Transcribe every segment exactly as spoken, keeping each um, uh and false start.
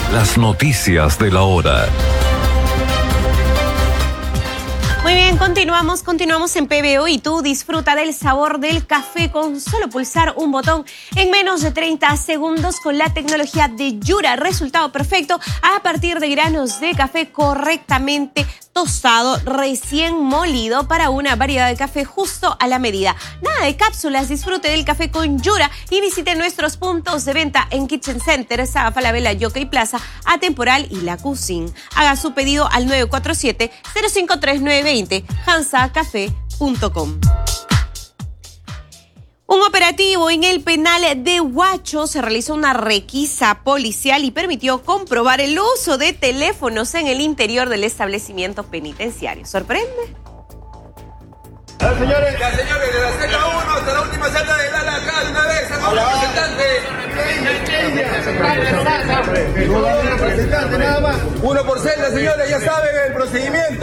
Las noticias de la hora. Muy bien, continuamos, continuamos en P B O y tú disfruta del sabor del café con solo pulsar un botón en menos de treinta segundos con la tecnología de Yura. Resultado perfecto a partir de granos de café correctamente tostado, recién molido para una variedad de café justo a la medida. Nada de cápsulas, disfrute del café con Yura y visite nuestros puntos de venta en Kitchen Center, Saga Falabella, Yockey Plaza, Atemporal y La Cuisine. Haga su pedido al nueve cuatro siete, cero cinco tres nueve dos cero, hansa café punto com. Un operativo en el penal de Huacho se realizó una requisa policial y permitió comprobar el uso de teléfonos en el interior del establecimiento penitenciario. ¿Sorprende? Ya, señores, ya, señores, de la celda uno hasta la última celda del ala acá, de una vez, acá un representante. representante, nada más. Uno por celda, señores, ya saben el procedimiento.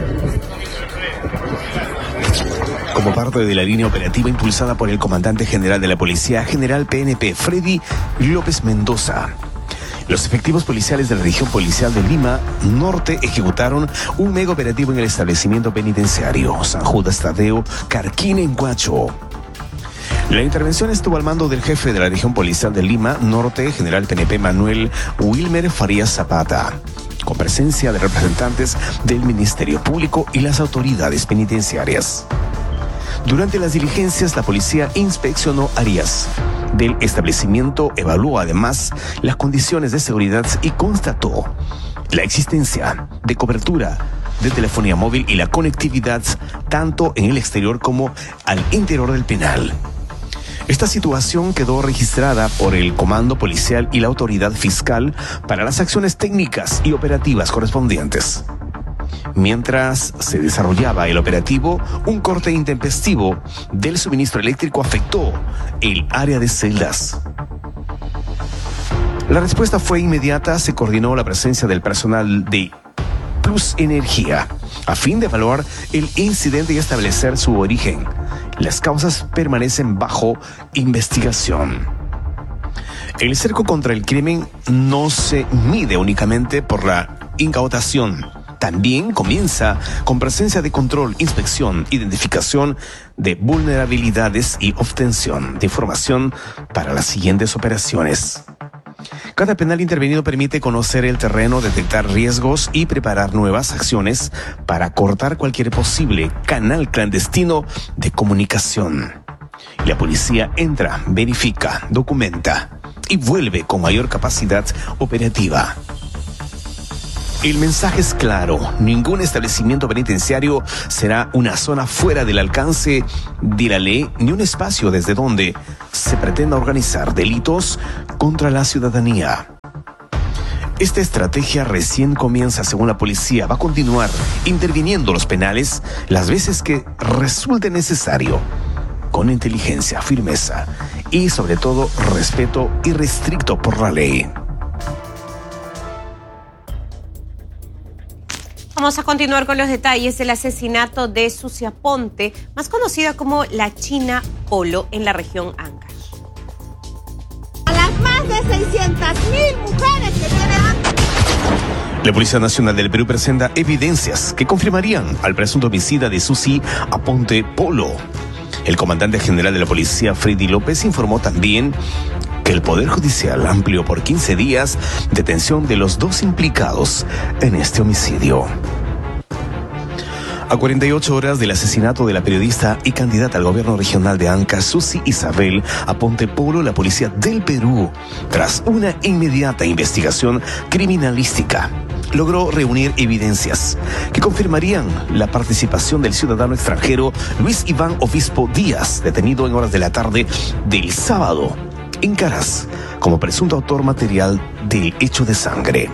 Como parte de la línea operativa impulsada por el comandante general de la Policía General P N P, Freddy López Mendoza, los efectivos policiales de la región policial de Lima Norte ejecutaron un mega operativo en el establecimiento penitenciario San Judas Tadeo Carquín en Huacho. La intervención estuvo al mando del jefe de la región policial de Lima Norte, general P N P Manuel Wilmer Farías Zapata, con presencia de representantes del Ministerio Público y las autoridades penitenciarias. Durante las diligencias, la policía inspeccionó áreas del establecimiento, evaluó además las condiciones de seguridad y constató la existencia de cobertura de telefonía móvil y la conectividad tanto en el exterior como al interior del penal. Esta situación quedó registrada por el Comando Policial y la Autoridad Fiscal para las acciones técnicas y operativas correspondientes. Mientras se desarrollaba el operativo, un corte intempestivo del suministro eléctrico afectó el área de celdas. La respuesta fue inmediata, se coordinó la presencia del personal de Plus Energía a fin de evaluar el incidente y establecer su origen. Las causas permanecen bajo investigación. El cerco contra el crimen no se mide únicamente por la incautación. También comienza con presencia de control, inspección, identificación de vulnerabilidades y obtención de información para las siguientes operaciones. Cada penal intervenido permite conocer el terreno, detectar riesgos y preparar nuevas acciones para cortar cualquier posible canal clandestino de comunicación. La policía entra, verifica, documenta y vuelve con mayor capacidad operativa. El mensaje es claro: ningún establecimiento penitenciario será una zona fuera del alcance de la ley ni un espacio desde donde se pretenda organizar delitos contra la ciudadanía. Esta estrategia recién comienza, según la policía. Va a continuar interviniendo los penales las veces que resulte necesario, con inteligencia, firmeza y sobre todo respeto irrestricto por la ley. Vamos a continuar con los detalles del asesinato de Sucia Ponte, más conocida como la China Polo, en la región Ancash. A las más de seiscientas mil mujeres que tiene Ancash. La Policía Nacional del Perú presenta evidencias que confirmarían al presunto homicida de Susi Aponte Polo. El comandante general de la policía, Freddy López, informó también que el Poder Judicial amplió por quince días detención de los dos implicados en este homicidio. A cuarenta y ocho horas del asesinato de la periodista y candidata al gobierno regional de Ancash, Susi Isabel Aponte Polo, la policía del Perú, tras una inmediata investigación criminalística, logró reunir evidencias que confirmarían la participación del ciudadano extranjero Luis Iván Obispo Díaz, detenido en horas de la tarde del sábado en Caras, como presunto autor material del hecho de sangre.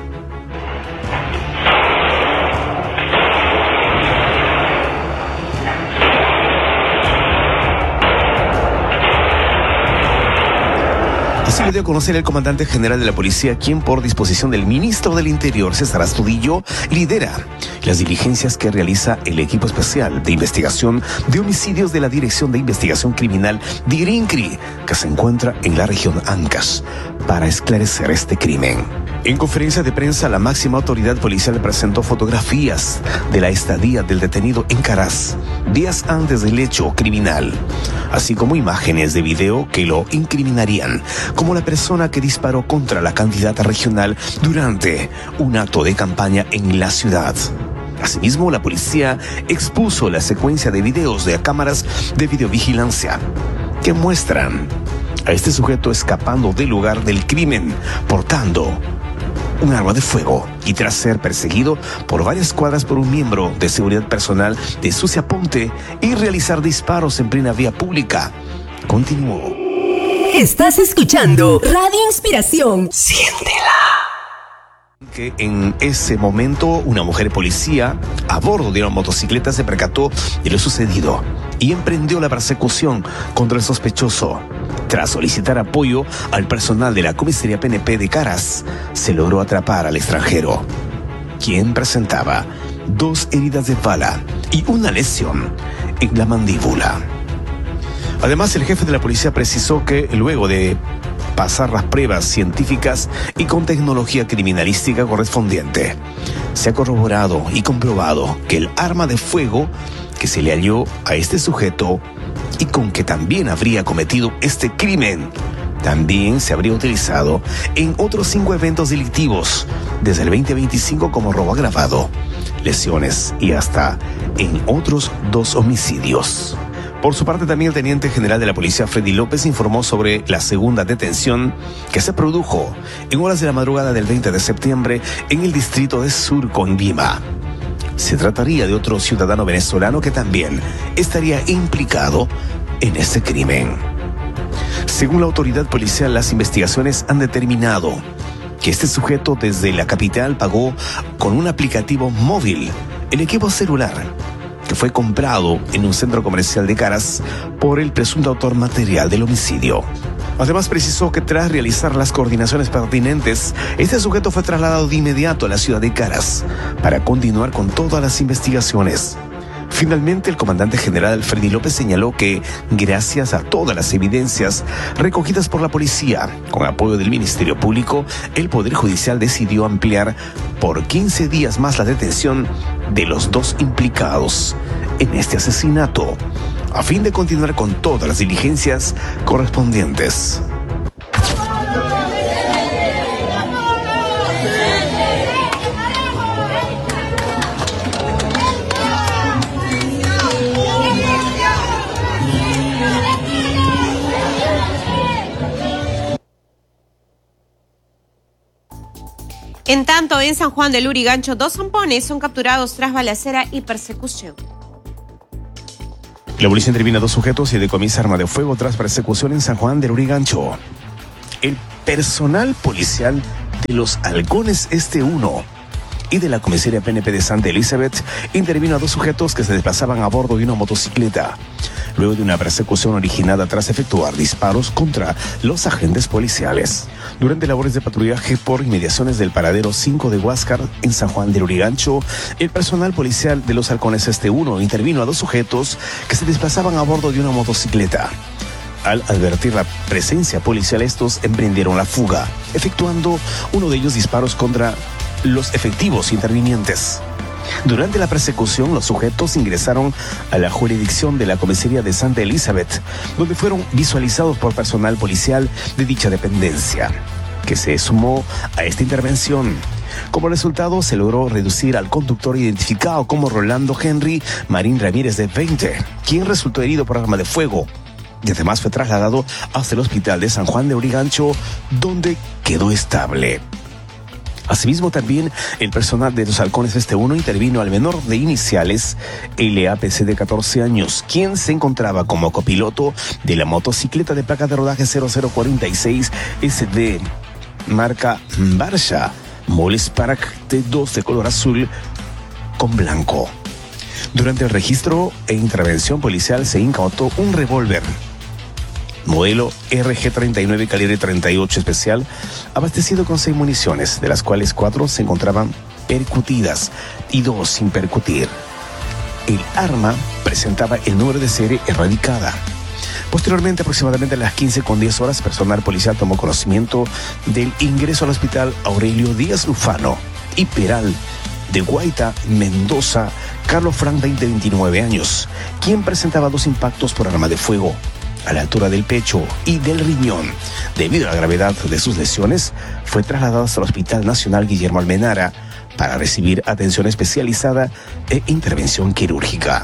Así lo dio a conocer el comandante general de la policía, quien por disposición del ministro del Interior, César Astudillo, lidera las diligencias que realiza el equipo especial de investigación de homicidios de la Dirección de Investigación Criminal de INCRI, que se encuentra en la región Ancash, para esclarecer este crimen. En conferencia de prensa, la máxima autoridad policial presentó fotografías de la estadía del detenido en Caraz, días antes del hecho criminal, así como imágenes de video que lo incriminarían como la persona que disparó contra la candidata regional durante un acto de campaña en la ciudad. Asimismo, la policía expuso la secuencia de videos de cámaras de videovigilancia que muestran a este sujeto escapando del lugar del crimen, portando un arma de fuego y tras ser perseguido por varias cuadras por un miembro de seguridad personal de Suciaponte y realizar disparos en plena vía pública. Continuó. Estás escuchando Radio Inspiración. Siéntela. Que en ese momento una mujer policía a bordo de una motocicleta se percató de lo sucedido y emprendió la persecución contra el sospechoso. Tras solicitar apoyo al personal de la comisaría P N P de Caraz, se logró atrapar al extranjero, quien presentaba dos heridas de bala y una lesión en la mandíbula. Además, el jefe de la policía precisó que luego de pasar las pruebas científicas y con tecnología criminalística correspondiente, se ha corroborado y comprobado que el arma de fuego que se le halló a este sujeto y con que también habría cometido este crimen, también se habría utilizado en otros cinco eventos delictivos desde el veinte veinticinco como robo agravado, lesiones y hasta en otros dos homicidios. Por su parte, también el teniente general de la policía, Freddy López, informó sobre la segunda detención que se produjo en horas de la madrugada del veinte de septiembre en el distrito de Surco, en Lima. Se trataría de otro ciudadano venezolano que también estaría implicado en este crimen. Según la autoridad policial, las investigaciones han determinado que este sujeto desde la capital pagó con un aplicativo móvil el equipo celular que fue comprado en un centro comercial de Caraz por el presunto autor material del homicidio. Además, precisó que tras realizar las coordinaciones pertinentes, este sujeto fue trasladado de inmediato a la ciudad de Caraz para continuar con todas las investigaciones. Finalmente, el comandante general Freddy López señaló que, gracias a todas las evidencias recogidas por la policía, con apoyo del Ministerio Público, el Poder Judicial decidió ampliar por quince días más la detención de los dos implicados en este asesinato, a fin de continuar con todas las diligencias correspondientes. En tanto, en San Juan del Lurigancho, dos zampones son capturados tras balacera y persecución. La policía intervino a dos sujetos y decomisa arma de fuego tras persecución en San Juan del Lurigancho. El personal policial de los Halcones Este uno y de la comisaría P N P de Santa Elizabeth intervino a dos sujetos que se desplazaban a bordo de una motocicleta, luego de una persecución originada tras efectuar disparos contra los agentes policiales. Durante labores de patrullaje por inmediaciones del paradero cinco de Huáscar, en San Juan del Lurigancho, el personal policial de los Halcones Este uno intervino a dos sujetos que se desplazaban a bordo de una motocicleta. Al advertir la presencia policial, estos emprendieron la fuga, efectuando uno de ellos disparos contra los efectivos intervinientes. Durante la persecución, los sujetos ingresaron a la jurisdicción de la comisaría de Santa Elizabeth, donde fueron visualizados por personal policial de dicha dependencia, que se sumó a esta intervención. Como resultado, se logró reducir al conductor identificado como Rolando Henry Marín Ramírez, de veinte, quien resultó herido por arma de fuego, y además fue trasladado hasta el hospital de San Juan de Lurigancho, donde quedó estable. Asimismo, también el personal de los Halcones Este uno intervino al menor de iniciales L A P C de catorce años, quien se encontraba como copiloto de la motocicleta de placa de rodaje cero cero cuarenta y seis S D, marca Barsha, Moles Park T dos de color azul con blanco. Durante el registro e intervención policial se incautó un revólver modelo R G treinta y nueve calibre treinta y ocho especial, abastecido con seis municiones, de las cuales cuatro se encontraban percutidas y dos sin percutir. El arma presentaba el número de serie erradicada. Posteriormente, aproximadamente a las quince con diez horas, personal policial tomó conocimiento del ingreso al hospital Aurelio Díaz Lufano y Peral de Guaita, Mendoza, Carlos Frank, de veintinueve años, quien presentaba dos impactos por arma de fuego a la altura del pecho y del riñón. Debido a la gravedad de sus lesiones, fue trasladado hasta el Hospital Nacional Guillermo Almenara para recibir atención especializada e intervención quirúrgica.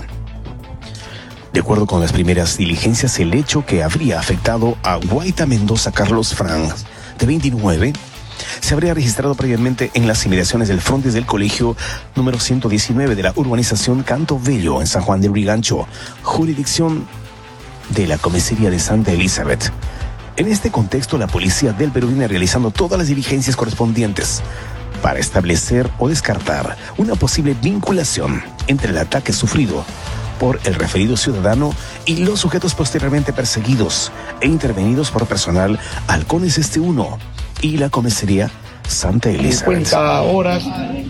De acuerdo con las primeras diligencias, el hecho que habría afectado a Guaita Mendoza Carlos Frank, de veintinueve, se habría registrado previamente en las inmediaciones del frontis del colegio número ciento diecinueve de la urbanización Canto Bello en San Juan de Lurigancho, jurisdicción de la comisaría de Santa Elizabeth. En este contexto, la policía del Perú viene realizando todas las diligencias correspondientes para establecer o descartar una posible vinculación entre el ataque sufrido por el referido ciudadano y los sujetos posteriormente perseguidos e intervenidos por personal Halcones Este uno y la comisaría Santa Elizabeth. cincuenta horas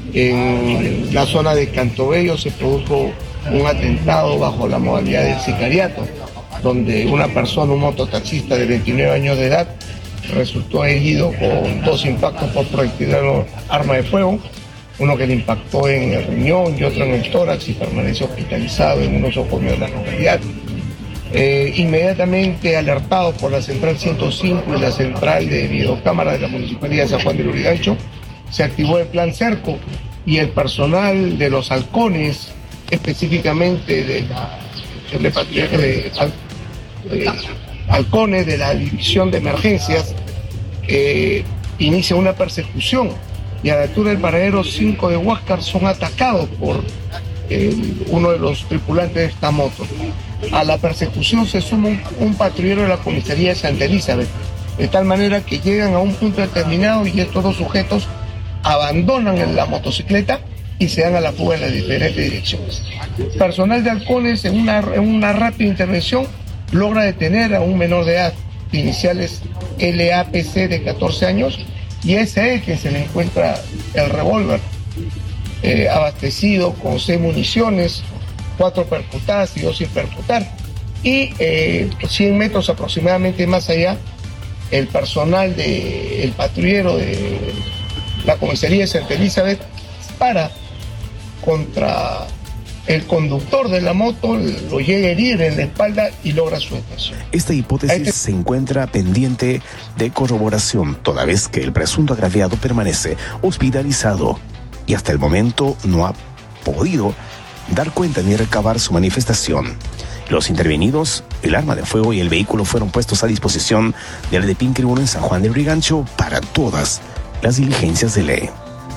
en la zona de Cantobello se produjo un atentado bajo la modalidad del sicariato, donde una persona, un mototaxista de veintinueve años de edad, resultó herido con dos impactos por proyectil de arma de fuego, uno que le impactó en el riñón y otro en el tórax y permaneció hospitalizado en un nosocomio de la localidad. Eh, inmediatamente alertados por la central ciento cinco y la central de videocámara de la Municipalidad de San Juan de Lurigancho, se activó el plan Cerco y el personal de los halcones, específicamente de la de, patrullaje de, de, de halcones de la división de emergencias, eh, inicia una persecución y a la altura del paradero cinco de Huáscar son atacados por eh, uno de los tripulantes de esta moto. A la persecución se suma un, un patrullero de la comisaría de Santa Elizabeth, de tal manera que llegan a un punto determinado y estos dos sujetos abandonan la motocicleta y se dan a la fuga en las diferentes direcciones. Personal de halcones en una, en una rápida intervención logra detener a un menor de edad, iniciales L A P C de catorce años, y es a él que se le encuentra el revólver eh, abastecido con seis municiones, cuatro percutadas y dos sin percutar. Y eh, cien metros aproximadamente más allá, el personal del patrullero de la comisaría de Santa Elizabeth dispara contra el conductor de la moto, lo llega a herir en la espalda y logra su detención. Esta hipótesis este... se encuentra pendiente de corroboración, toda vez que el presunto agraviado permanece hospitalizado y hasta el momento no ha podido dar cuenta ni recabar su manifestación. Los intervenidos, el arma de fuego y el vehículo fueron puestos a disposición del de Pinque uno en San Juan del Lurigancho para todas las diligencias de ley.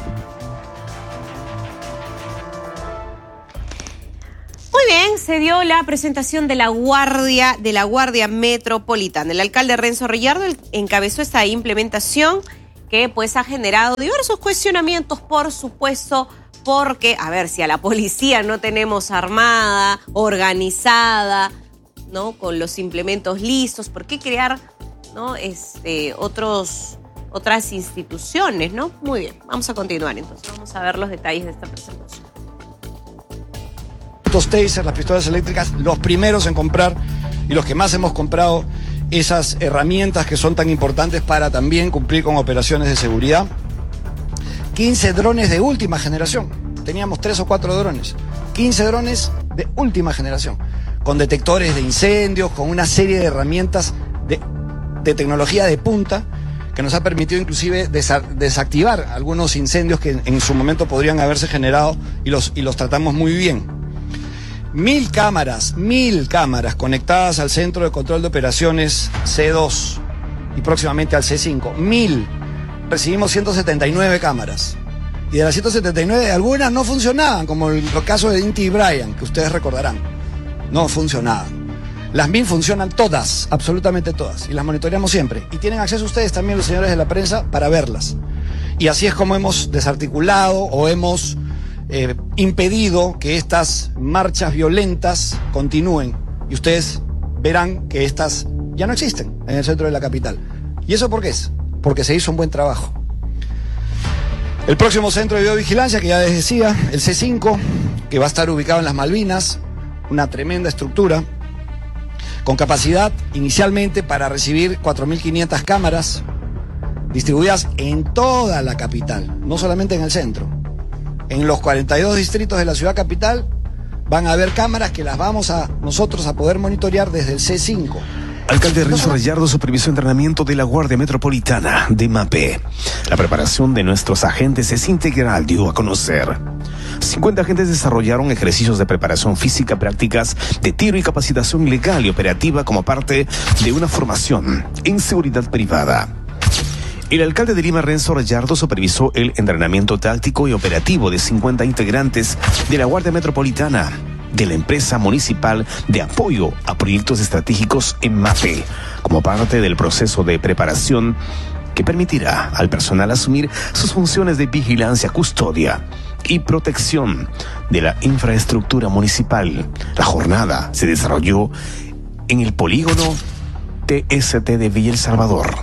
Muy bien, se dio la presentación de la Guardia, de la Guardia Metropolitana. El alcalde Renzo Reyardo encabezó esta implementación que pues ha generado diversos cuestionamientos, por supuesto, porque, a ver, si a la policía no tenemos armada, organizada, ¿no? Con los implementos listos, ¿por qué crear, ¿no? este, otros, otras instituciones, ¿no? Muy bien, vamos a continuar entonces, vamos a ver los detalles de esta presentación. Los tasers, las pistolas eléctricas, los primeros en comprar y los que más hemos comprado esas herramientas que son tan importantes para también cumplir con operaciones de seguridad. quince drones de última generación. Teníamos tres o cuatro drones. quince drones de última generación. Con detectores de incendios, con una serie de herramientas de, de tecnología de punta que nos ha permitido inclusive desa, desactivar algunos incendios que en, en su momento podrían haberse generado y los, y los tratamos muy bien. Mil cámaras, mil cámaras conectadas al Centro de Control de Operaciones C dos y próximamente al C cinco. Mil. Recibimos ciento setenta y nueve cámaras. Y de las ciento setenta y nueve, algunas no funcionaban, como el caso de Inti y Brian, que ustedes recordarán. No funcionaban. Las mil funcionan todas, absolutamente todas, y las monitoreamos siempre. Y tienen acceso ustedes también, los señores de la prensa, para verlas. Y así es como hemos desarticulado o hemos eh, impedido que estas marchas violentas continúen. Y ustedes verán que estas ya no existen en el centro de la capital. ¿Y eso por qué es? Porque se hizo un buen trabajo. El próximo centro de videovigilancia, que ya les decía, el C cinco, que va a estar ubicado en las Malvinas, una tremenda estructura. con capacidad inicialmente para recibir cuatro mil quinientas cámaras distribuidas en toda la capital, no solamente en el centro. En los cuarenta y dos distritos de la ciudad capital van a haber cámaras que las vamos a nosotros a poder monitorear desde el C cinco. Alcalde Renzo Rayardo supervisó entrenamiento de la Guardia Metropolitana de MAPE. La preparación de nuestros agentes es integral, dio a conocer. cincuenta agentes desarrollaron ejercicios de preparación física, prácticas de tiro y capacitación legal y operativa como parte de una formación en seguridad privada. El alcalde de Lima, Renzo Rayardo, supervisó el entrenamiento táctico y operativo de cincuenta integrantes de la Guardia Metropolitana de la empresa municipal de apoyo a proyectos estratégicos en MAPE, como parte del proceso de preparación que permitirá al personal asumir sus funciones de vigilancia, custodia y protección de la infraestructura municipal. La jornada se desarrolló en el polígono T S T de Villa El Salvador.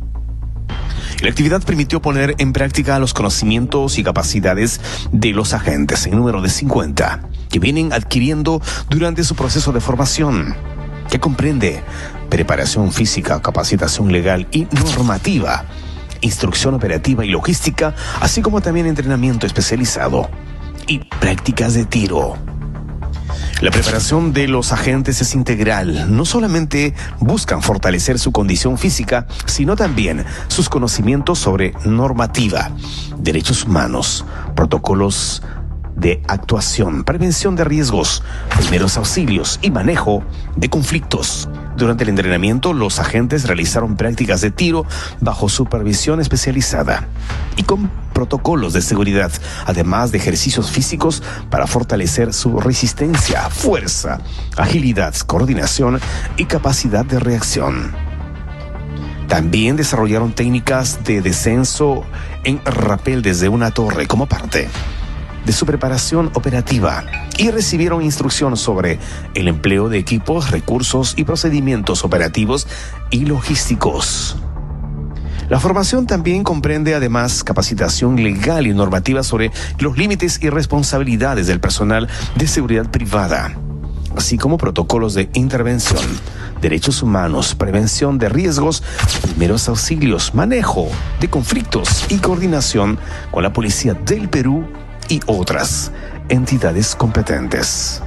La actividad permitió poner en práctica los conocimientos y capacidades de los agentes en número de cincuenta que vienen adquiriendo durante su proceso de formación, que comprende preparación física, capacitación legal y normativa, instrucción operativa y logística, así como también entrenamiento especializado y prácticas de tiro. La preparación de los agentes es integral. No solamente buscan fortalecer su condición física, sino también sus conocimientos sobre normativa, derechos humanos, protocolos de actuación, prevención de riesgos, primeros auxilios y manejo de conflictos. Durante el entrenamiento, los agentes realizaron prácticas de tiro bajo supervisión especializada y con protocolos de seguridad, además de ejercicios físicos para fortalecer su resistencia, fuerza, agilidad, coordinación y capacidad de reacción. También desarrollaron técnicas de descenso en rapel desde una torre como parte de su preparación operativa y recibieron instrucción sobre el empleo de equipos, recursos y procedimientos operativos y logísticos. La formación también comprende además capacitación legal y normativa sobre los límites y responsabilidades del personal de seguridad privada, así como protocolos de intervención, derechos humanos, prevención de riesgos, primeros auxilios, manejo de conflictos y coordinación con la Policía del Perú y otras entidades competentes.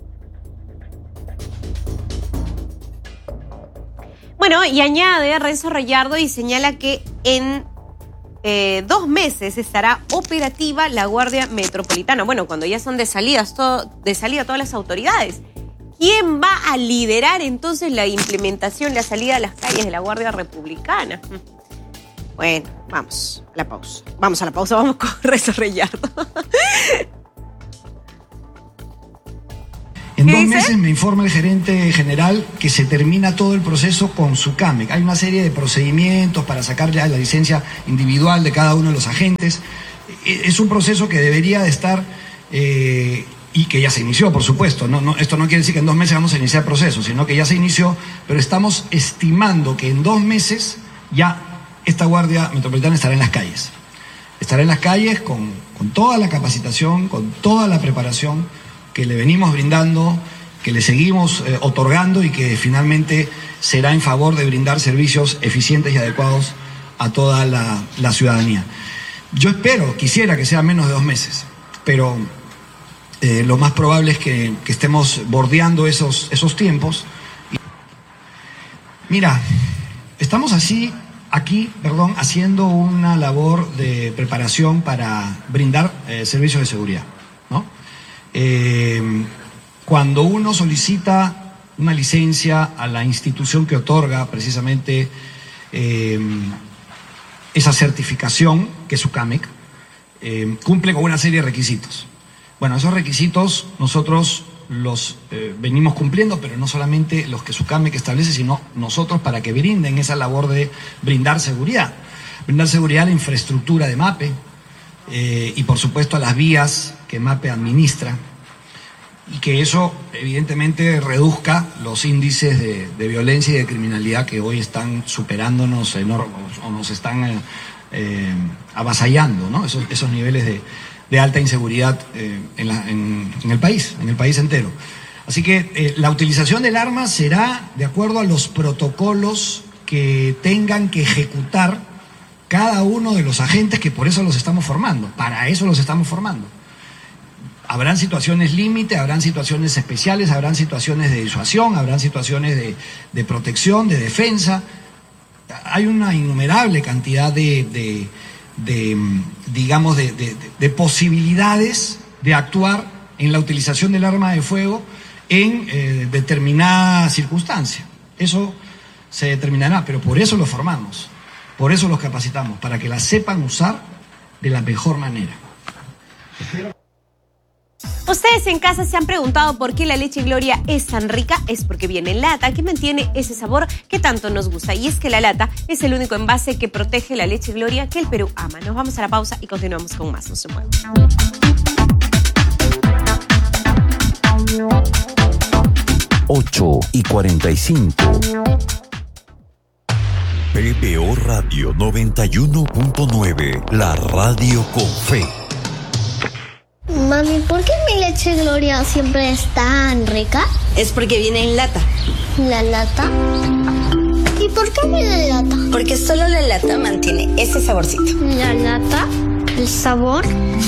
Bueno, y añade Renzo Rayardo y señala que en eh, dos meses estará operativa la Guardia Metropolitana. Bueno, cuando ya son de, salidas, todo, de salida todas las autoridades. ¿Quién va a liderar entonces la implementación, la salida a las calles de la Guardia Republicana? Bueno, vamos a la pausa. Vamos a la pausa, vamos con Renzo Rayardo. En dos meses me informa el gerente general que se termina todo el proceso con SUCAMEC. Hay una serie de procedimientos para sacar ya la licencia individual de cada uno de los agentes. Es un proceso que debería de estar eh, y que ya se inició, por supuesto. No, no, esto no quiere decir que en dos meses vamos a iniciar el proceso, sino que ya se inició, pero estamos estimando que en dos meses ya esta Guardia Metropolitana estará en las calles. Estará en las calles con, con toda la capacitación, con toda la preparación que le venimos brindando, que le seguimos eh, otorgando y que finalmente será en favor de brindar servicios eficientes y adecuados a toda la, la ciudadanía. Yo espero, quisiera que sea menos de dos meses, pero eh, lo más probable es que, que estemos bordeando esos, esos tiempos. Mira, estamos así... Aquí, perdón, haciendo una labor de preparación para brindar eh, servicios de seguridad, ¿no? Eh, cuando uno solicita una licencia a la institución que otorga precisamente eh, esa certificación, que es SUCAMEC, eh, cumple con una serie de requisitos. Bueno, esos requisitos nosotros los eh, venimos cumpliendo, pero no solamente los que SUCAMEC establece, sino nosotros para que brinden esa labor de brindar seguridad. Brindar seguridad a la infraestructura de MAPE eh, y por supuesto a las vías que MAPE administra, y que eso evidentemente reduzca los índices de, de violencia y de criminalidad que hoy están superándonos enorm- o nos están eh, eh, avasallando, ¿no? Esos, esos niveles de de alta inseguridad eh, en, la, en, en el país, en el país entero. Así que eh, la utilización del arma será de acuerdo a los protocolos que tengan que ejecutar cada uno de los agentes, que por eso los estamos formando, para eso los estamos formando. Habrán situaciones límite, habrán situaciones especiales, habrán situaciones de disuasión, habrán situaciones de, de protección, de defensa. Hay una innumerable cantidad de, de, de digamos, de, de, de posibilidades de actuar en la utilización del arma de fuego en eh, determinada circunstancia. Eso se determinará, pero por eso los formamos, por eso los capacitamos, para que la sepan usar de la mejor manera. Ustedes en casa se han preguntado por qué la leche Gloria es tan rica. Es porque viene en lata, que mantiene ese sabor que tanto nos gusta. Y es que la lata es el único envase que protege la leche Gloria que el Perú ama. Nos vamos a la pausa y continuamos con más. No se muevan. ocho y cuarenta y cinco. P B O Radio noventa y uno punto nueve, la radio con fe. Mami, ¿por qué mi leche Gloria siempre es tan rica? Es porque viene en lata. ¿La lata? ¿Y por qué viene en lata? Porque solo la lata mantiene ese saborcito. ¿La lata? ¿El sabor?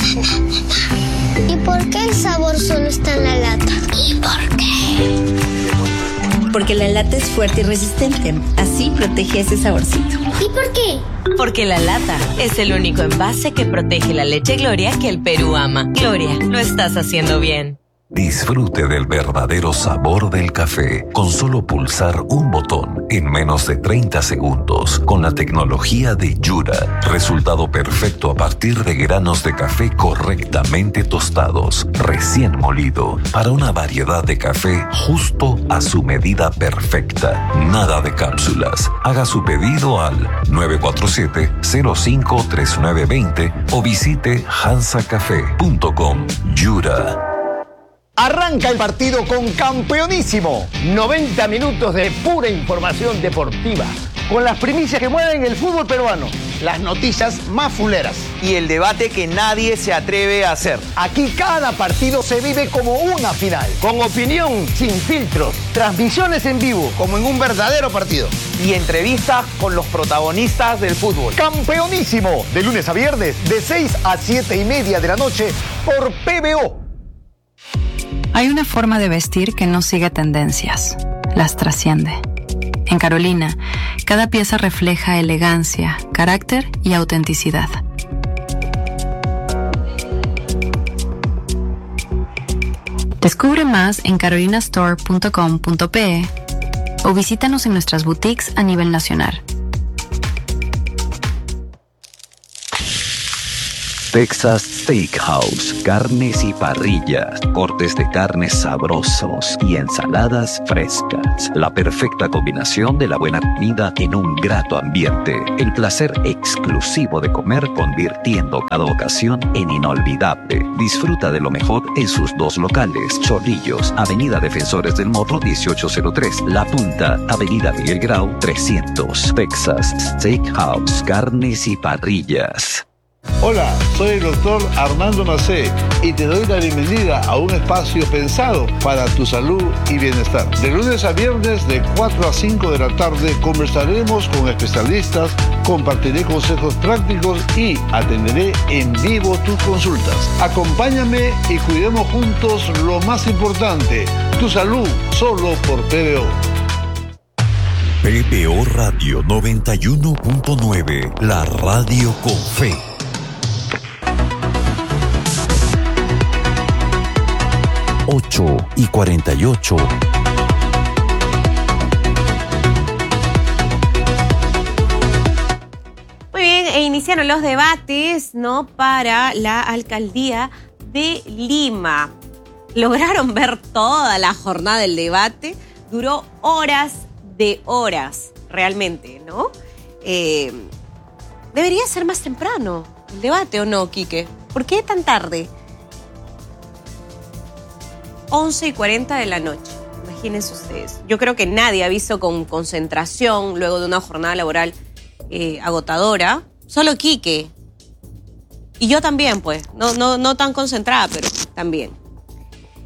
¿Y por qué el sabor solo está en la lata? ¿Y por qué? Porque la lata es fuerte y resistente. Así protege ese saborcito. ¿Y por qué? Porque la lata es el único envase que protege la leche Gloria que el Perú ama. Gloria, lo estás haciendo bien. Disfrute del verdadero sabor del café con solo pulsar un botón en menos de treinta segundos con la tecnología de Yura. Resultado perfecto a partir de granos de café correctamente tostados, recién molido, para una variedad de café justo a su medida perfecta. Nada de cápsulas. Haga su pedido al nueve cuatro siete, cero cinco tres nueve dos cero o visite hansa café punto com. Yura. Arranca el partido con Campeonísimo. noventa minutos de pura información deportiva, con las primicias que mueven el fútbol peruano, las noticias más fuleras y el debate que nadie se atreve a hacer. Aquí cada partido se vive como una final, con opinión sin filtros, transmisiones en vivo como en un verdadero partido y entrevistas con los protagonistas del fútbol. Campeonísimo, de lunes a viernes, de seis a siete y media de la noche por P B O. Hay una forma de vestir que no sigue tendencias, las trasciende. En Carolina, cada pieza refleja elegancia, carácter y autenticidad. Descubre más en carolina store punto com punto pe o visítanos en nuestras boutiques a nivel nacional. Texas Steakhouse, carnes y parrillas, cortes de carnes sabrosos y ensaladas frescas. La perfecta combinación de la buena comida en un grato ambiente. El placer exclusivo de comer convirtiendo cada ocasión en inolvidable. Disfruta de lo mejor en sus dos locales. Chorrillos, Avenida Defensores del Morro dieciocho cero tres. La Punta, Avenida Miguel Grau trescientos. Texas Steakhouse, carnes y parrillas. Hola, soy el doctor Armando Macé y te doy la bienvenida a un espacio pensado para tu salud y bienestar. De lunes a viernes de cuatro a cinco de la tarde conversaremos con especialistas, compartiré consejos prácticos y atenderé en vivo tus consultas. Acompáñame y cuidemos juntos lo más importante, tu salud, solo por P B O. P B O Radio noventa y uno punto nueve, la radio con fe. ocho y cuarenta y ocho. Muy bien, e iniciaron los debates, ¿no?, para la alcaldía de Lima. Lograron ver toda la jornada del debate. Duró horas de horas, realmente, ¿no? Eh, debería ser más temprano el debate, ¿o no, Quique? ¿Por qué tan tarde? once y cuarenta de la noche, imagínense ustedes. Yo creo que nadie ha visto con concentración luego de una jornada laboral eh, agotadora. Solo Quique. Y yo también, pues. No, no, no tan concentrada, pero también.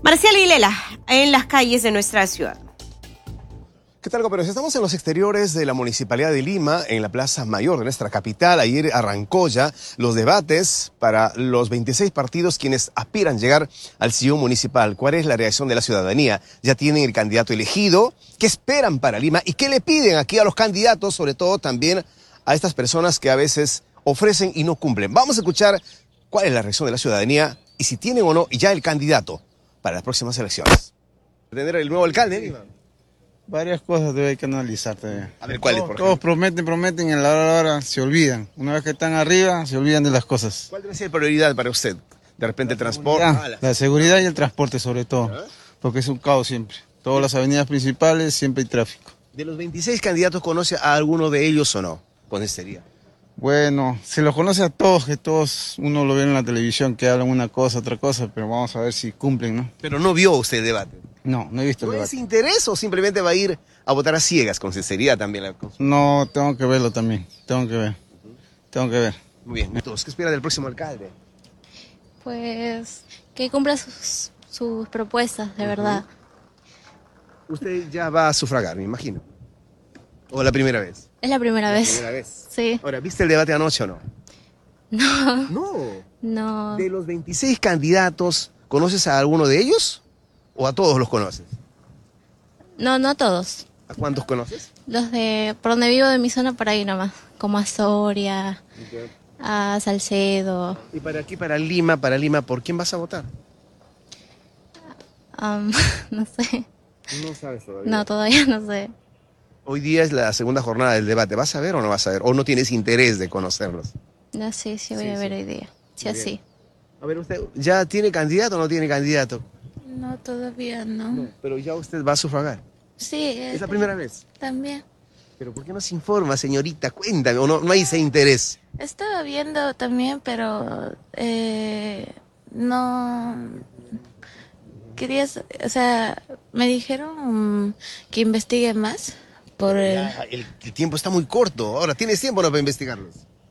Marcial Vilela, en las calles de nuestra ciudad. ¿Qué tal, compañeros? Estamos en los exteriores de la Municipalidad de Lima, en la Plaza Mayor de nuestra capital. Ayer arrancó ya los debates para los veintiséis partidos quienes aspiran a llegar al sillón municipal. ¿Cuál es la reacción de la ciudadanía? ¿Ya tienen el candidato elegido? ¿Qué esperan para Lima? ¿Y qué le piden aquí a los candidatos, sobre todo también a estas personas que a veces ofrecen y no cumplen? Vamos a escuchar cuál es la reacción de la ciudadanía y si tienen o no ya el candidato para las próximas elecciones. ¿Tener el nuevo alcalde de Lima? Varias cosas hay que analizar todavía. A ver, ¿cuáles, por Todos, todos prometen, prometen y a la hora, a la hora se olvidan. Una vez que están arriba, se olvidan de las cosas. ¿Cuál debe ser prioridad para usted? De repente el transporte. Ah, la... la seguridad y el transporte sobre todo, ¿ah? Porque es un caos siempre. Todas las avenidas principales siempre hay tráfico. ¿De los veintiséis candidatos conoce a alguno de ellos o no? Con estería. Bueno, se los conoce a todos, que todos uno lo ve en la televisión, que hablan una cosa, otra cosa, pero vamos a ver si cumplen, ¿no? Pero no vio usted el debate. No, no he visto el ¿No debate. es interés o simplemente va a ir a votar a ciegas, con sinceridad también? La... No, tengo que verlo también, tengo que ver, uh-huh. tengo que ver. Muy bien, entonces, ¿qué espera del próximo alcalde? Pues que cumpla sus, sus propuestas, de uh-huh. verdad. Usted ya va a sufragar, me imagino. ¿O la primera vez? Es la primera ¿La vez. primera vez? Sí. Ahora, ¿viste el debate anoche o no? No. No. No. De los veintiséis candidatos, ¿conoces a alguno de ellos? ¿O a todos los conoces? No, no a todos. ¿A cuántos conoces? Los de por donde vivo, de mi zona, por ahí nomás. Como a Soria, okay. a Salcedo. Y para aquí, para Lima, para Lima, ¿por quién vas a votar? Um, no sé. No sabes todavía. No, todavía no sé. Hoy día es la segunda jornada del debate. ¿Vas a ver o no vas a ver? ¿O no tienes interés de conocerlos? No sé, sí voy sí, a ver sí. hoy día. Sí, así. A ver, ¿usted ya tiene candidato o no tiene candidato? No, todavía no. no. Pero ya usted va a sufragar. Sí. ¿Es, ¿Es la primera vez? También. ¿Pero por qué no se informa, señorita? Cuéntame, ¿o no, no hay ese interés? Estaba viendo también, pero eh, no... Querías, o sea, me dijeron que investigue más por el... Ya, el, el tiempo está muy corto. Ahora, ¿tienes tiempo o no para investigarlos?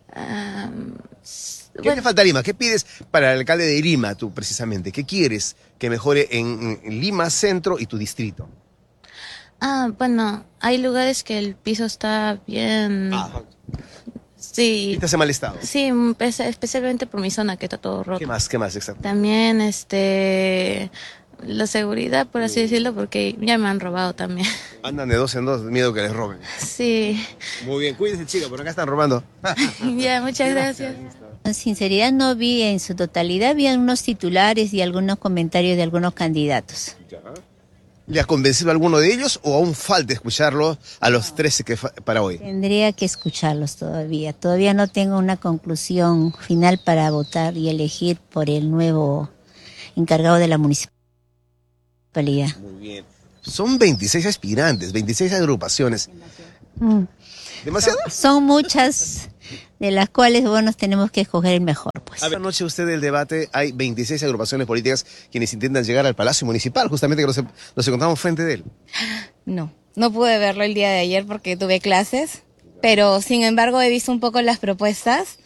Um, ¿Qué bueno. te falta Lima? ¿Qué pides para el alcalde de Lima, tú, precisamente? ¿Qué quieres que mejore en, en Lima Centro y tu distrito? Ah, bueno, hay lugares que el piso está bien... Ah. Sí. ¿Estás en mal estado? Sí, especialmente por mi zona, que está todo roto. ¿Qué más? ¿Qué más? Exacto. También, este... la seguridad, por así decirlo, porque ya me han robado también. Andan de dos en dos, miedo que les roben. Sí. Muy bien, cuídese, chica, por acá están robando. Ya, muchas gracias. En sinceridad no vi en su totalidad, vi algunos titulares y algunos comentarios de algunos candidatos. Ya. ¿Le ha convencido a alguno de ellos o aún falta escucharlo a los trece que para hoy? Tendría que escucharlos todavía. Todavía no tengo una conclusión final para votar y elegir por el nuevo encargado de la municipalidad. Muy bien. Son veintiséis aspirantes, veintiséis agrupaciones. Mm. ¿Demasiado? Son, son muchas, de las cuales, bueno, tenemos que escoger el mejor. Pues. A ver, anoche usted del debate, hay veintiséis agrupaciones políticas quienes intentan llegar al Palacio Municipal, justamente que nos, nos encontramos frente de él. No, no pude verlo el día de ayer porque tuve clases, pero sin embargo he visto un poco las propuestas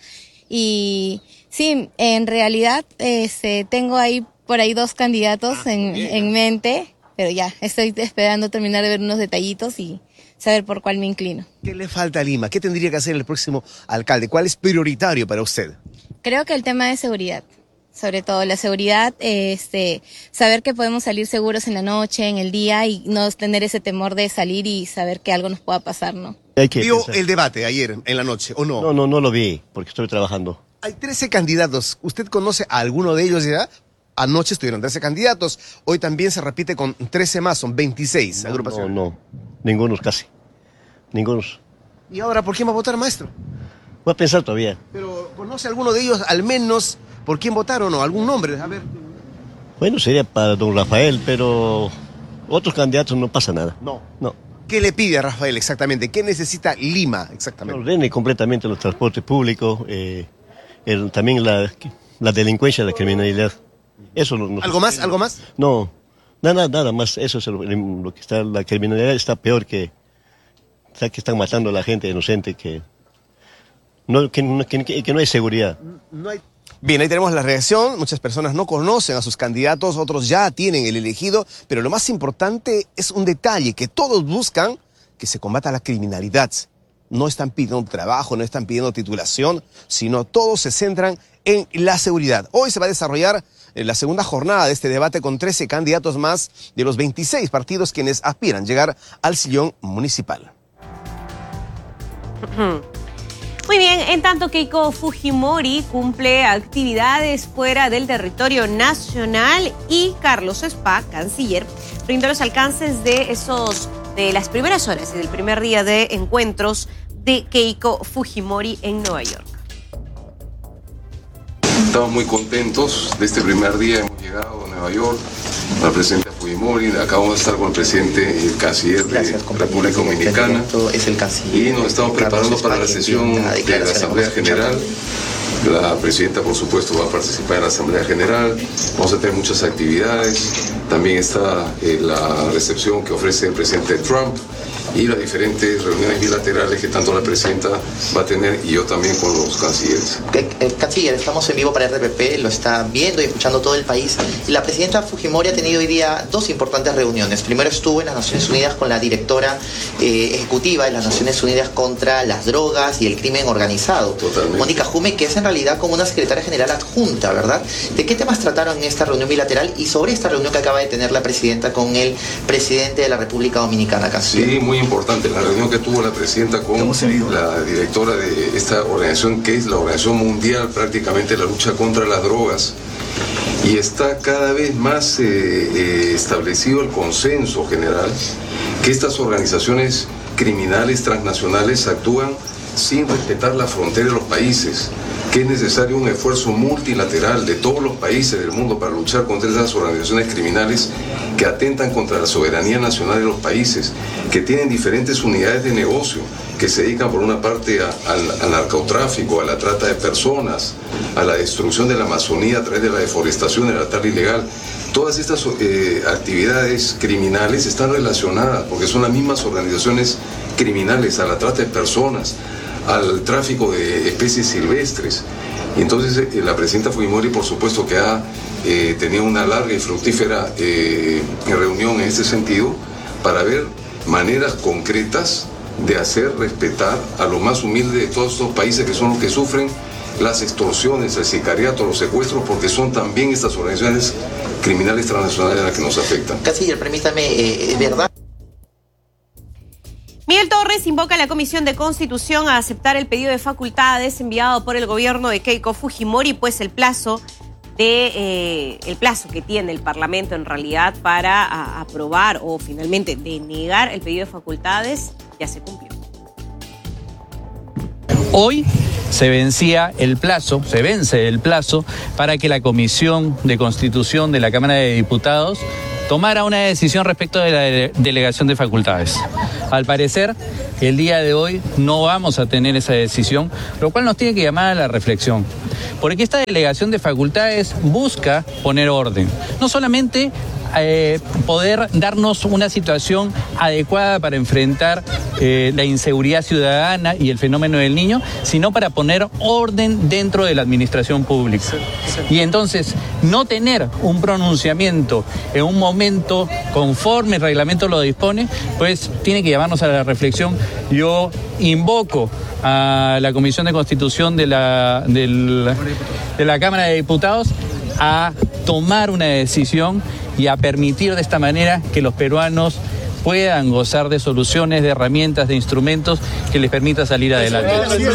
y sí, en realidad este, tengo ahí por ahí dos candidatos ah, en, en mente, pero ya, estoy esperando terminar de ver unos detallitos y saber por cuál me inclino. ¿Qué le falta a Lima? ¿Qué tendría que hacer el próximo alcalde? ¿Cuál es prioritario para usted? Creo que el tema de seguridad, sobre todo la seguridad, este, saber que podemos salir seguros en la noche, en el día y no tener ese temor de salir y saber que algo nos pueda pasar, ¿no? ¿Vio el debate ayer en la noche o no? No, no, no lo vi porque estoy trabajando. Hay trece candidatos. ¿Usted conoce a alguno de ellos ya? Anoche estuvieron trece candidatos. Hoy también se repite con trece más, son veintiséis no, agrupaciones. No, no, ninguno casi. Ninguno. ¿Y ahora por quién va a votar, maestro? Voy a pensar todavía. Pero ¿conoce alguno de ellos al menos por quién votar o no? ¿Algún nombre? A ver. Bueno, sería para don Rafael, pero otros candidatos no pasa nada. No. No. ¿Qué le pide a Rafael exactamente? ¿Qué necesita Lima exactamente? Ordene completamente los transportes públicos, eh, el, también la, la delincuencia, la criminalidad. Eso no, no ¿Algo más? ¿Algo más? No, nada, nada más. Eso es lo, lo que está. La criminalidad está peor que, que están matando a la gente inocente, que no, que, que, que no hay seguridad. No hay Bien, ahí tenemos la reacción. Muchas personas no conocen a sus candidatos, otros ya tienen el elegido, pero lo más importante es un detalle, que todos buscan que se combata la criminalidad. No están pidiendo trabajo, no están pidiendo titulación, sino todos se centran en la seguridad. Hoy se va a desarrollar la segunda jornada de este debate con trece candidatos más de los veintiséis partidos quienes aspiran llegar al sillón municipal. Muy bien, en tanto Keiko Fujimori cumple actividades fuera del territorio nacional y Carlos Spa, canciller, brindó los alcances de esos de las primeras horas y del primer día de encuentros de Keiko Fujimori en Nueva York. Estamos muy contentos de este primer día, hemos llegado a Nueva York, la presidenta Fujimori, acabamos de estar con el presidente y el canciller de Gracias, la República Dominicana es el canciller, y nos estamos preparando para la sesión de la Asamblea General. La presidenta, por supuesto, va a participar en la Asamblea General, vamos a tener muchas actividades, también está eh, la recepción que ofrece el presidente Trump y las diferentes reuniones bilaterales que tanto la presidenta va a tener y yo también con los cancilleres. Eh, canciller, estamos en vivo para R P P, lo está viendo y escuchando todo el país. La presidenta Fujimori ha tenido hoy día dos importantes reuniones. Primero estuvo en las Naciones Unidas con la directora eh, ejecutiva de las Naciones Unidas contra las drogas y el crimen organizado, Totalmente. Mónica Jume, que es en realidad como una secretaria general adjunta, ¿verdad? ¿De qué temas trataron en esta reunión bilateral y sobre esta reunión que acaba de tener la presidenta con el presidente de la República Dominicana, canciller? Sí, muy importante la reunión que tuvo la presidenta con la directora de esta organización, que es la Organización Mundial prácticamente de la lucha contra las drogas, y está cada vez más eh, eh, establecido el consenso general que estas organizaciones criminales transnacionales actúan sin respetar la frontera de los países, que es necesario un esfuerzo multilateral de todos los países del mundo para luchar contra esas organizaciones criminales que atentan contra la soberanía nacional de los países, que tienen diferentes unidades de negocio, que se dedican por una parte a, al, al narcotráfico, a la trata de personas, a la destrucción de la Amazonía a través de la deforestación, de la tala ilegal. Todas estas eh, actividades criminales están relacionadas porque son las mismas organizaciones criminales, a la trata de personas, al tráfico de especies silvestres. Y entonces eh, la presidenta Fujimori, por supuesto, que ha eh, tenido una larga y fructífera eh, reunión en este sentido para ver maneras concretas de hacer respetar a lo más humilde de todos estos países, que son los que sufren las extorsiones, el sicariato, los secuestros, porque son también estas organizaciones criminales transnacionales las que nos afectan. Canciller, permítame, eh, ¿es verdad? Miguel Torres invoca a la Comisión de Constitución a aceptar el pedido de facultades enviado por el gobierno de Keiko Fujimori, pues el plazo de eh, el plazo que tiene el Parlamento en realidad para a, aprobar o finalmente denegar el pedido de facultades ya se cumplió. Hoy se vencía el plazo, se vence el plazo para que la Comisión de Constitución de la Cámara de Diputados tomara una decisión respecto de la de- delegación de facultades. Al parecer, el día de hoy no vamos a tener esa decisión, lo cual nos tiene que llamar a la reflexión. Porque esta delegación de facultades busca poner orden, no solamente eh, poder darnos una situación adecuada para enfrentar eh, la inseguridad ciudadana y el fenómeno del niño, sino para poner orden dentro de la administración pública. Y entonces, no tener un pronunciamiento en un momento conforme el reglamento lo dispone, pues tiene que llevarnos a la reflexión. Yo invoco a la Comisión de Constitución de la, del, de la Cámara de Diputados a tomar una decisión y a permitir de esta manera que los peruanos puedan gozar de soluciones, de herramientas, de instrumentos que les permita salir adelante.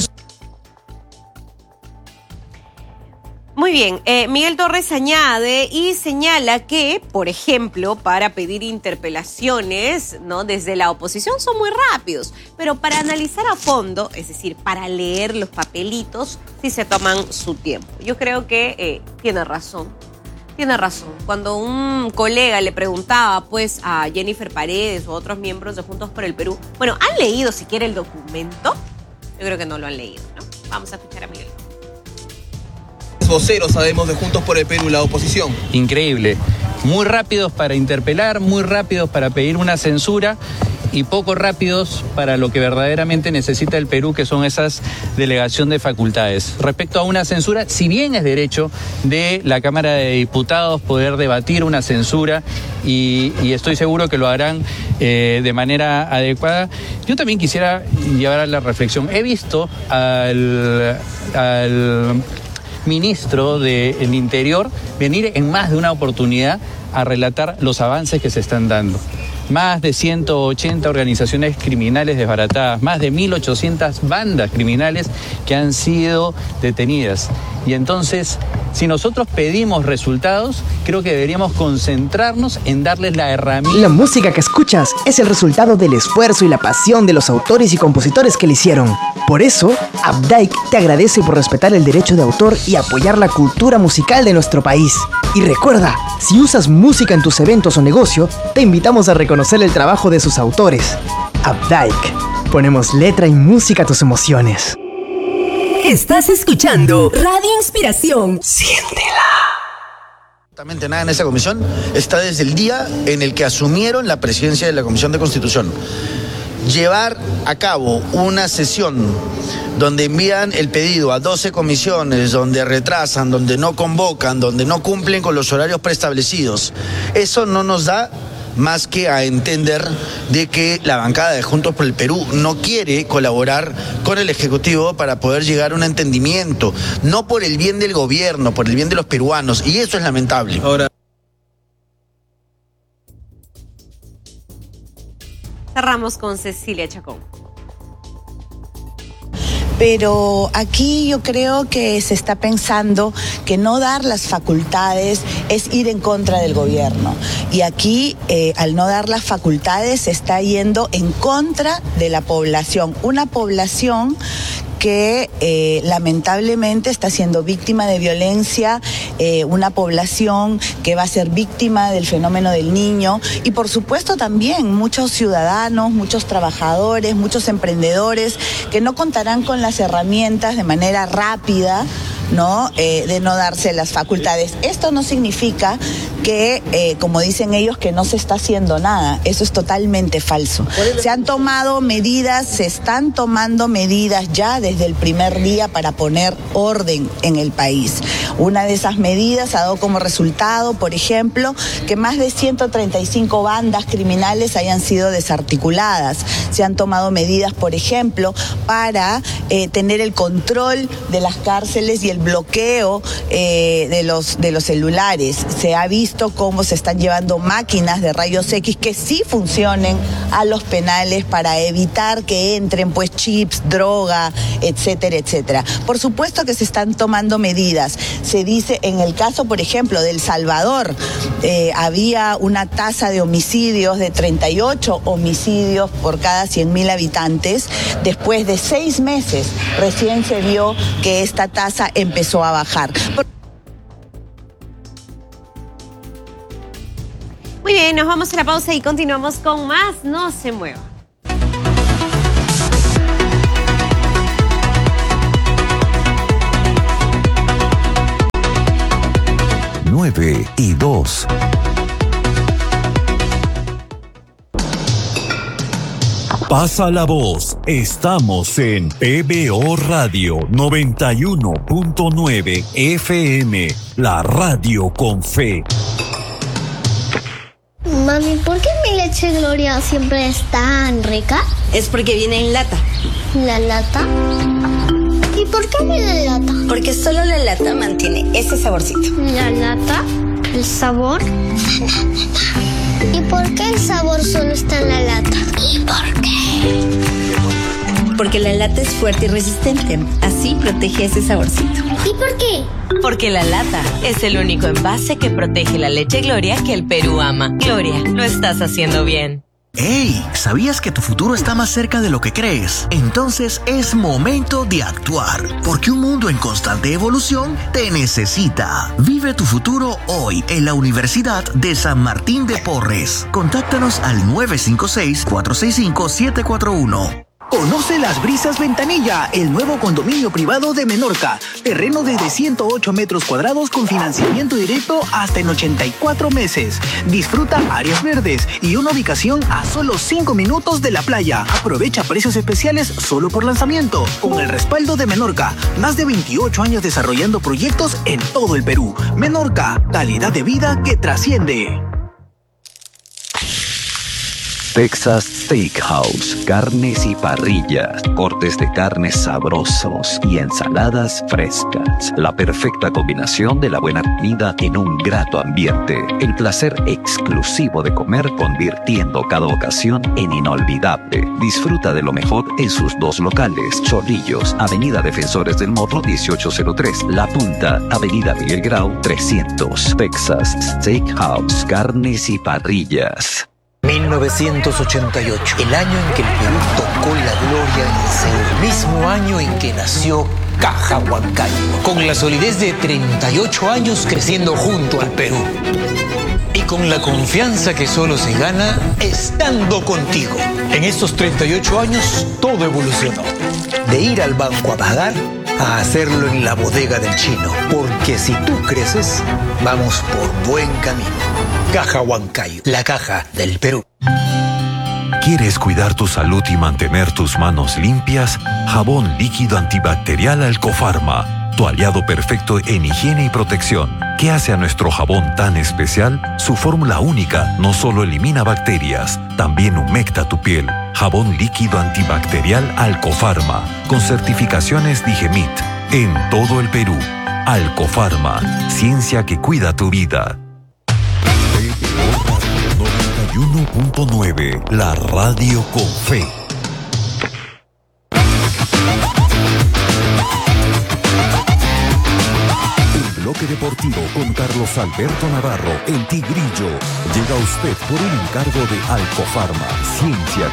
Muy bien, eh, Miguel Torres añade y señala que, por ejemplo, para pedir interpelaciones, ¿no?, desde la oposición son muy rápidos, pero para analizar a fondo, es decir, para leer los papelitos, sí se toman su tiempo. Yo creo que eh, tiene razón, tiene razón. Cuando un colega le preguntaba, pues, a Jennifer Paredes o a otros miembros de Juntos por el Perú, bueno, ¿han leído siquiera el documento? Yo creo que no lo han leído, ¿no? Vamos a escuchar a Miguel. Voceros, sabemos, de Juntos por el Perú, la oposición. Increíble. Muy rápidos para interpelar, muy rápidos para pedir una censura y poco rápidos para lo que verdaderamente necesita el Perú, que son esas delegación de facultades. Respecto a una censura, si bien es derecho de la Cámara de Diputados poder debatir una censura, y, y estoy seguro que lo harán eh, de manera adecuada, yo también quisiera llevar a la reflexión. He visto al, al ministro del Interior venir en más de una oportunidad a relatar los avances que se están dando. Más de ciento ochenta organizaciones criminales desbaratadas, más de mil ochocientas bandas criminales que han sido detenidas. Y entonces, si nosotros pedimos resultados, creo que deberíamos concentrarnos en darles la herramienta. La música que escuchas es el resultado del esfuerzo y la pasión de los autores y compositores que la hicieron. Por eso, Updike te agradece por respetar el derecho de autor y apoyar la cultura musical de nuestro país. Y recuerda, si usas música en tus eventos o negocio, te invitamos a reconocer el trabajo de sus autores. Updike. Ponemos letra y música a tus emociones. Estás escuchando Radio Inspiración. Siéntela. Absolutamente nada en esa comisión está desde el día en el que asumieron la presidencia de la Comisión de Constitución. Llevar a cabo una sesión donde envían el pedido a doce comisiones, donde retrasan, donde no convocan, donde no cumplen con los horarios preestablecidos, eso no nos da más que a entender de que la bancada de Juntos por el Perú no quiere colaborar con el Ejecutivo para poder llegar a un entendimiento, no por el bien del gobierno, por el bien de los peruanos, y eso es lamentable. Ahora... Cerramos con Cecilia Chacón. Pero aquí yo creo que se está pensando que no dar las facultades es ir en contra del gobierno. Y aquí, eh, al no dar las facultades, se está yendo en contra de la población. Una población que eh, lamentablemente está siendo víctima de violencia, eh, una población que va a ser víctima del fenómeno del niño, y por supuesto también muchos ciudadanos, muchos trabajadores, muchos emprendedores que no contarán con las herramientas de manera rápida, ¿no? Eh, de no darse las facultades. Esto no significa que, eh, como dicen ellos, que no se está haciendo nada. Eso es totalmente falso. Se han tomado medidas, se están tomando medidas ya desde el primer día para poner orden en el país. Una de esas medidas ha dado como resultado, por ejemplo, que más de ciento treinta y cinco bandas criminales hayan sido desarticuladas. Se han tomado medidas, por ejemplo, para eh, tener el control de las cárceles y el bloqueo eh, de los, de los celulares. Se ha visto cómo se están llevando máquinas de rayos X que sí funcionen a los penales para evitar que entren pues chips, droga, etcétera, etcétera. Por supuesto que se están tomando medidas. Se dice en el caso, por ejemplo, de El Salvador, eh, había una tasa de homicidios de treinta y ocho homicidios por cada cien mil habitantes. Después de seis meses recién se vio que esta tasa empezó a bajar. Muy bien, nos vamos a la pausa y continuamos con más. No se mueva. nueve y dos. Pasa la voz. Estamos en P B O Radio noventa y uno punto nueve F M, la radio con fe. Mami, ¿por qué mi leche Gloria siempre es tan rica? Es porque viene en lata. ¿La lata? ¿Y por qué viene en lata? Porque solo la lata mantiene ese saborcito. ¿La lata? ¿El sabor? ¿Y por qué el sabor solo está en la lata? ¿Y por qué? Porque la lata es fuerte y resistente. Así protege ese saborcito. ¿Y por qué? Porque la lata es el único envase que protege la leche Gloria que el Perú ama. Gloria, lo estás haciendo bien. ¡Hey! ¿Sabías que tu futuro está más cerca de lo que crees? Entonces es momento de actuar, porque un mundo en constante evolución te necesita. Vive tu futuro hoy en la Universidad de San Martín de Porres. Contáctanos al nueve cinco seis, cuatro seis cinco, siete cuatro uno. Conoce Las Brisas Ventanilla, el nuevo condominio privado de Menorca. Terreno desde ciento ocho metros cuadrados con financiamiento directo hasta en ochenta y cuatro meses. Disfruta áreas verdes y una ubicación a solo cinco minutos de la playa. Aprovecha precios especiales solo por lanzamiento. Con el respaldo de Menorca, más de veintiocho años desarrollando proyectos en todo el Perú. Menorca, calidad de vida que trasciende. Texas Steakhouse, carnes y parrillas, cortes de carnes sabrosos y ensaladas frescas. La perfecta combinación de la buena comida en un grato ambiente. El placer exclusivo de comer convirtiendo cada ocasión en inolvidable. Disfruta de lo mejor en sus dos locales. Chorrillos, Avenida Defensores del Morro dieciocho cero tres. La Punta, Avenida Miguel Grau trescientos. Texas Steakhouse, carnes y parrillas. mil novecientos ochenta y ocho, el año en que el Perú tocó la gloria en Seúl, el mismo año en que nació Caja Huancayo, con la solidez de treinta y ocho años creciendo junto al Perú. Y con la confianza que solo se gana estando contigo. En estos treinta y ocho años todo evolucionó. De ir al banco a pagar a hacerlo en la bodega del chino. Porque si tú creces, vamos por buen camino. Caja Huancayo, la caja del Perú. ¿Quieres cuidar tu salud y mantener tus manos limpias? Jabón líquido antibacterial Alcofarma, tu aliado perfecto en higiene y protección. ¿Qué hace a nuestro jabón tan especial? Su fórmula única no solo elimina bacterias, también humecta tu piel. Jabón líquido antibacterial Alcofarma, con certificaciones Digemit, en todo el Perú. Alcofarma, ciencia que cuida tu vida. noventa y uno punto nueve, la radio con fe. El bloque deportivo con Carlos Alberto Navarro, el Tigrillo, llega a usted por un encargo de Alcofarma, ciencia